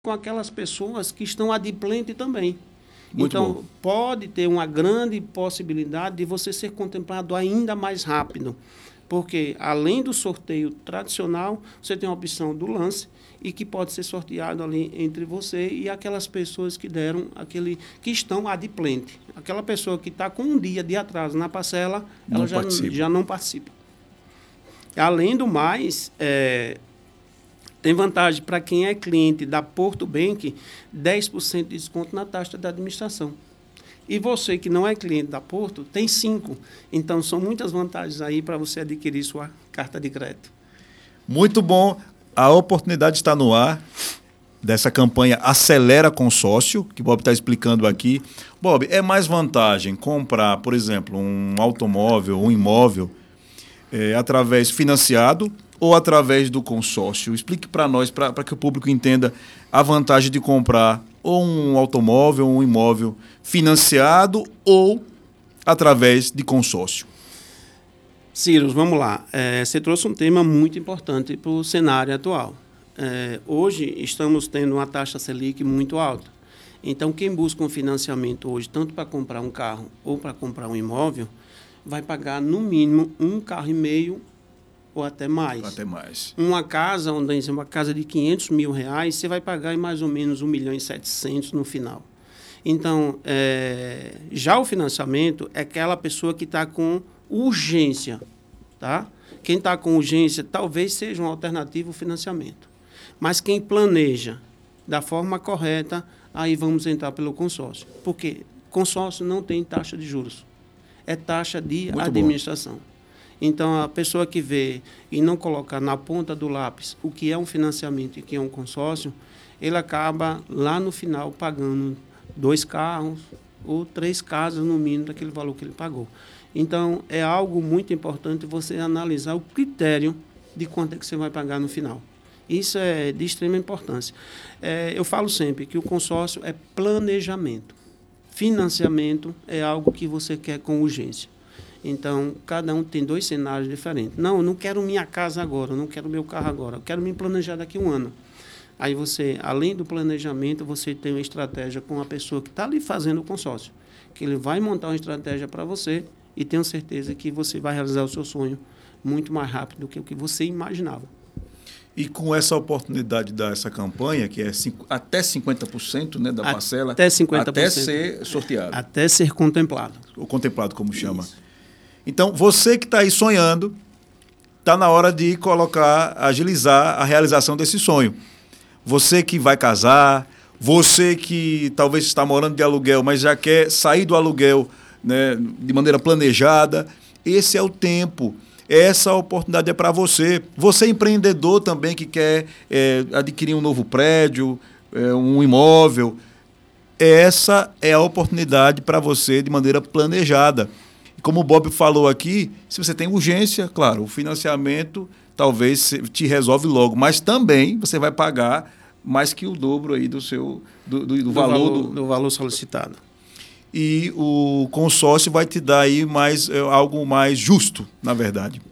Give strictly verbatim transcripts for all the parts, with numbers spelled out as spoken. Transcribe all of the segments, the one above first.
com aquelas pessoas que estão adimplentes também. Muito então, bom. Pode ter uma grande possibilidade de você ser contemplado ainda mais rápido. Porque, além do sorteio tradicional, você tem a opção do lance e que pode ser sorteado ali entre você e aquelas pessoas que deram aquele, que estão adimplentes. Aquela pessoa que está com um dia de atraso na parcela, não ela já, já não participa. Além do mais, é, tem vantagem para quem é cliente da Porto Bank, dez por cento de desconto na taxa da administração. E você que não é cliente da Porto, tem cinco por cento. Então, são muitas vantagens aí para você adquirir sua carta de crédito. Muito bom. A oportunidade está no ar dessa campanha Acelera Consórcio, que o Bob está explicando aqui. Bob, é mais vantagem comprar, por exemplo, um automóvel, um imóvel, é, através financiado ou através do consórcio? Explique para nós, para que o público entenda a vantagem de comprar ou um automóvel, um imóvel financiado ou através de consórcio. Ciro, vamos lá. É, você trouxe um tema muito importante para o cenário atual. É, hoje estamos tendo uma taxa Selic muito alta. Então, quem busca um financiamento hoje, tanto para comprar um carro ou para comprar um imóvel, vai pagar no mínimo um carro e meio ou até mais. Até mais. Uma casa, onde uma casa de quinhentos mil reais, você vai pagar em mais ou menos um milhão e setecentos no final. Então, é, já o financiamento é aquela pessoa que está com urgência, tá? Quem está com urgência talvez seja uma alternativa o financiamento. Mas quem planeja da forma correta, aí vamos entrar pelo consórcio. Porque consórcio não tem taxa de juros. É taxa de Muito administração. Bom. Então, a pessoa que vê e não coloca na ponta do lápis o que é um financiamento e o que é um consórcio, ele acaba lá no final pagando dois carros ou três casas no mínimo daquele valor que ele pagou. Então, é algo muito importante você analisar o critério de quanto é que você vai pagar no final. Isso é de extrema importância. É, eu falo sempre que o consórcio é planejamento. Financiamento é algo que você quer com urgência. Então, cada um tem dois cenários diferentes. Não, eu não quero minha casa agora, eu não quero meu carro agora, eu quero me planejar daqui a um ano. Aí você, além do planejamento, você tem uma estratégia com a pessoa que está ali fazendo o consórcio, que ele vai montar uma estratégia para você e tenho certeza que você vai realizar o seu sonho muito mais rápido do que o que você imaginava. E com essa oportunidade dessa campanha, que é cinco, até cinquenta por cento, né, da parcela, até cinquenta por cento, até ser sorteado. Até ser contemplado. Ou contemplado, como chama. Isso. Então, você que está aí sonhando, está na hora de colocar, agilizar a realização desse sonho. Você que vai casar, você que talvez está morando de aluguel, mas já quer sair do aluguel, né, de maneira planejada, esse é o tempo. Essa oportunidade é para você. Você empreendedor também que quer é, adquirir um novo prédio, é, um imóvel, essa é a oportunidade para você de maneira planejada. Como o Bob falou aqui, se você tem urgência, claro, o financiamento talvez te resolve logo, mas também você vai pagar mais que o dobro aí do seu do, do, do, do valor, valor do, do valor solicitado. E o consórcio vai te dar aí mais, é, algo mais justo, na verdade.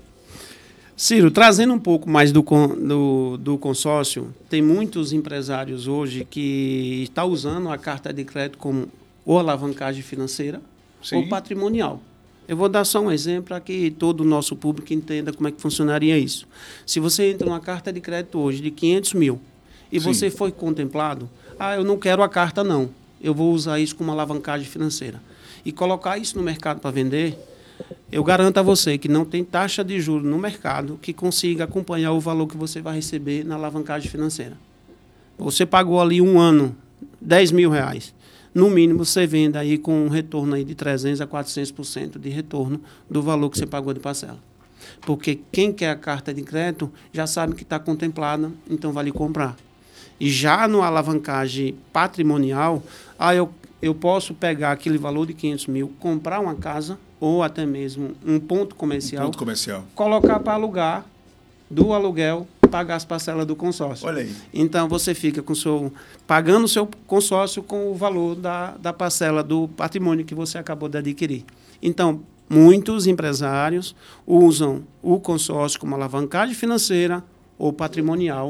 Ciro, trazendo um pouco mais do, do, do consórcio, tem muitos empresários hoje que estão usando a carta de crédito como ou alavancagem financeira, sim, ou patrimonial. Eu vou dar só um exemplo para que todo o nosso público entenda como é que funcionaria isso. Se você entra numa carta de crédito hoje de quinhentos mil e sim, você foi contemplado, ah, eu não quero a carta não, eu vou usar isso como alavancagem financeira. E colocar isso no mercado para vender, eu garanto a você que não tem taxa de juros no mercado que consiga acompanhar o valor que você vai receber na alavancagem financeira. Você pagou ali um ano dez mil reais. No mínimo, você vende aí com um retorno aí de trezentos a quatrocentos por cento de retorno do valor que você pagou de parcela. Porque quem quer a carta de crédito já sabe que está contemplada, então vai lhe comprar. E já no alavancagem patrimonial, ah, eu, eu posso pegar aquele valor de quinhentos mil, comprar uma casa ou até mesmo um ponto comercial, um ponto comercial. Colocar para alugar, do aluguel, pagar as parcelas do consórcio. Olha aí. Então, você fica com seu, pagando o seu consórcio com o valor da, da parcela do patrimônio que você acabou de adquirir. Então, muitos empresários usam o consórcio como alavancagem financeira ou patrimonial,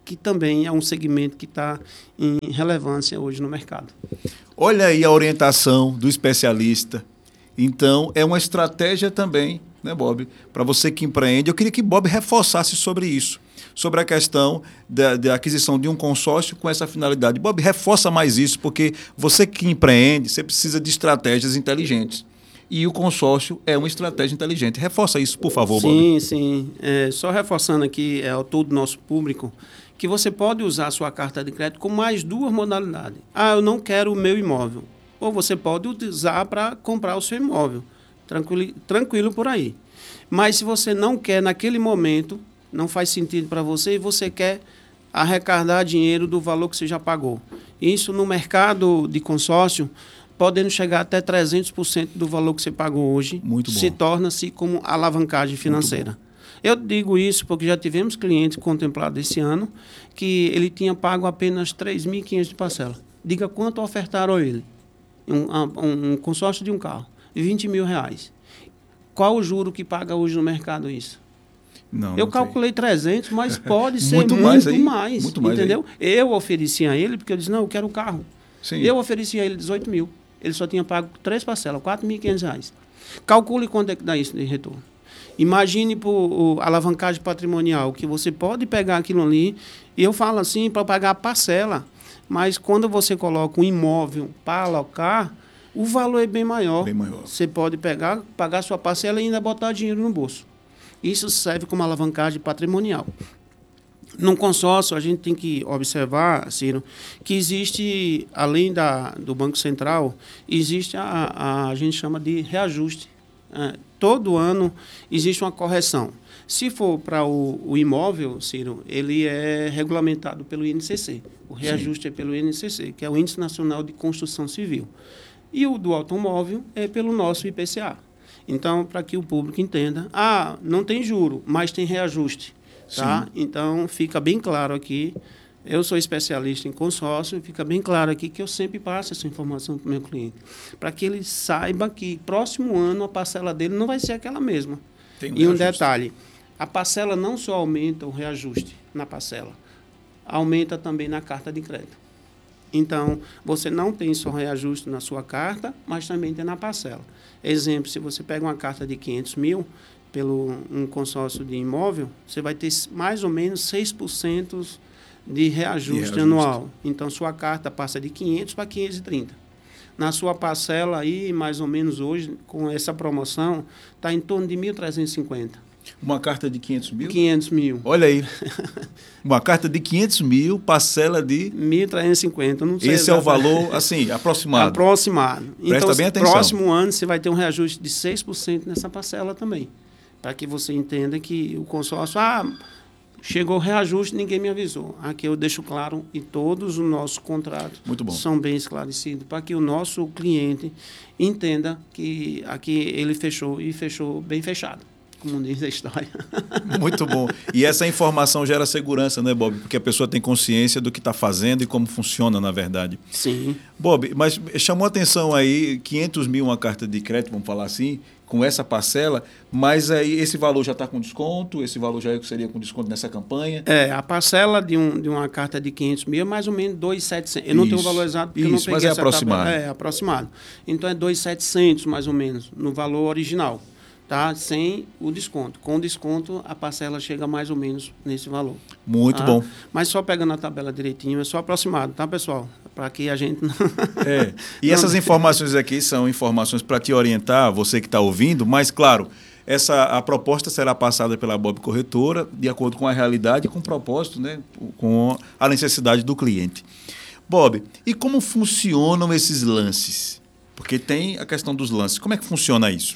que também é um segmento que está em relevância hoje no mercado. Olha aí a orientação do especialista. Então, é uma estratégia também, né, Bob? Para você que empreende, eu queria que Bob reforçasse sobre isso, sobre a questão da, da aquisição de um consórcio com essa finalidade. Bob, reforça mais isso, porque você que empreende, você precisa de estratégias inteligentes. E o consórcio é uma estratégia inteligente. Reforça isso, por favor, Bob. Sim, sim. É, só reforçando aqui é, ao todo o nosso público, que você pode usar a sua carta de crédito com mais duas modalidades. Ah, eu não quero o meu imóvel. Ou você pode usar para comprar o seu imóvel. Tranquilo, tranquilo por aí. Mas se você não quer naquele momento, não faz sentido para você e você quer arrecadar dinheiro do valor que você já pagou. Isso no mercado de consórcio, podendo chegar até trezentos por cento do valor que você pagou hoje, Muito bom. Se torna-se como alavancagem financeira. Eu digo isso porque já tivemos clientes contemplados esse ano que ele tinha pago apenas três mil e quinhentos de parcela. Diga quanto ofertaram a ele. Um, um, um consórcio de um carro, vinte mil reais. Qual o juro que paga hoje no mercado isso? Não, eu não calculei sei. trezentos, mas pode ser muito muito mais, mais, aí, mais muito mais entendeu? Aí. Eu ofereci a ele, porque eu disse, não, eu quero o carro. Sim. Eu ofereci a ele dezoito mil. Ele só tinha pago três parcelas, quatro mil e quinhentos reais. Calcule quanto é que dá isso de retorno. Imagine por a alavancagem patrimonial, que você pode pegar aquilo ali, e eu falo assim, para pagar a parcela, mas quando você coloca um imóvel para alocar, o valor é bem maior. Bem maior. Você pode pegar, pagar sua parcela e ainda botar dinheiro no bolso. Isso serve como alavancagem patrimonial. Num consórcio, a gente tem que observar, Ciro, que existe, além da, do Banco Central, existe a, a, a gente chama de reajuste. É, todo ano existe uma correção. Se for para o, o imóvel, Ciro, ele é regulamentado pelo I N C C. O reajuste Sim. é pelo I N C C, que é o Índice Nacional de Construção Civil. E o do automóvel é pelo nosso I P C A. Então, para que o público entenda, ah, não tem juro, mas tem reajuste. Tá? Então, fica bem claro aqui, eu sou especialista em consórcio, fica bem claro aqui que eu sempre passo essa informação para o meu cliente, para que ele saiba que próximo ano a parcela dele não vai ser aquela mesma. Tem um e um reajuste. Detalhe, a parcela não só aumenta o reajuste na parcela, aumenta também na carta de crédito. Então, você não tem só reajuste na sua carta, mas também tem na parcela. Exemplo, se você pega uma carta de quinhentos mil, pelo um consórcio de imóvel, você vai ter mais ou menos seis por cento de reajuste, de reajuste anual. Então, sua carta passa de quinhentos para quinhentos e trinta. Na sua parcela, aí, mais ou menos hoje, com essa promoção, está em torno de mil trezentos e cinquenta. Uma carta de quinhentos mil? quinhentos mil. Olha aí. Uma carta de quinhentos mil, parcela de... mil trezentos e cinquenta. Não sei Esse exatamente. É o valor, assim, aproximado. Aproximado. Presta então, bem atenção. Próximo ano, você vai ter um reajuste de seis por cento nessa parcela também. Para que você entenda que o consórcio, ah, chegou o reajuste, ninguém me avisou. Aqui eu deixo claro e todos os nossos contratos Muito bom. São bem esclarecidos, para que o nosso cliente entenda que aqui ele fechou e fechou bem fechado, como diz a história. Muito bom. E essa informação gera segurança, né, Bob? Porque a pessoa tem consciência do que está fazendo e como funciona, na verdade. Sim. Bob, mas chamou a atenção aí, quinhentos mil uma carta de crédito, vamos falar assim, com essa parcela, mas aí esse valor já está com desconto, esse valor já seria com desconto nessa campanha? É, a parcela de, um, de uma carta de quinhentos mil é mais ou menos dois mil e setecentos. Eu não tenho o valor exato porque isso, eu não peguei mas é essa aproximado. Tabela. É, aproximado. Então é dois mil e setecentos mais ou menos, no valor original, tá? Sem o desconto. Com o desconto, a parcela chega mais ou menos nesse valor. Muito tá? bom. Mas só pegando a tabela direitinho, é só aproximado, tá, pessoal? Para que a gente... É. E não... essas informações aqui são informações para te orientar, você que está ouvindo, mas, claro, essa, a proposta será passada pela Bob Corretora, de acordo com a realidade e com o propósito, né? Com a necessidade do cliente. Bob, e como funcionam esses lances? Porque tem a questão dos lances. Como é que funciona isso?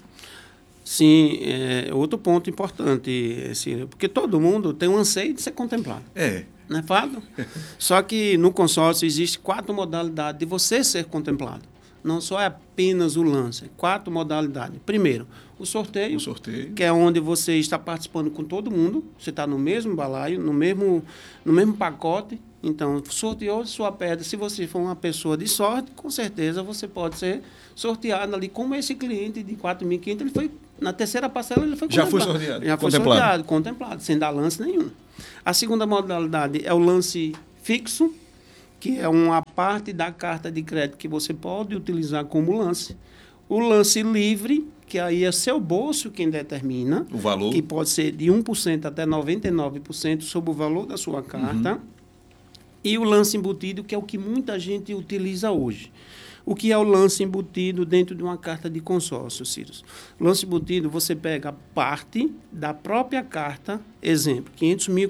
Sim, é outro ponto importante, Ciro, porque todo mundo tem um anseio de ser contemplado. É. Não é fato? Só que no consórcio existe quatro modalidades de você ser contemplado. Não só é apenas o lance, é quatro modalidades. Primeiro, o sorteio, o sorteio, que é onde você está participando com todo mundo, você está no mesmo balaio, no mesmo, no mesmo pacote. Então, sorteou sua pedra. Se você for uma pessoa de sorte, com certeza você pode ser sorteado ali. Como esse cliente de quatro mil e quinhentos, ele foi, na terceira parcela, ele foi Já contemplado. foi sorteado. Já foi contemplado. sorteado, contemplado, sem dar lance nenhum. A segunda modalidade é o lance fixo, que é uma parte da carta de crédito que você pode utilizar como lance. O lance livre, que aí é seu bolso quem determina. O valor. Que pode ser de um por cento até noventa e nove por cento sobre o valor da sua carta. Uhum. E o lance embutido, que é o que muita gente utiliza hoje. O que é o lance embutido dentro de uma carta de consórcio, Ciro? Lance embutido, você pega parte da própria carta, exemplo, quinhentos mil